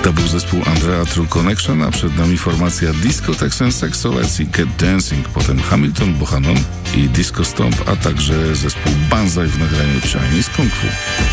To był zespół Andrea True Connection, a przed nami formacja Disco Texan Sexolets i Get Dancing, potem Hamilton Bohannon i Disco Stomp, a także zespół Banzai w nagraniu Chinese Kung Fu.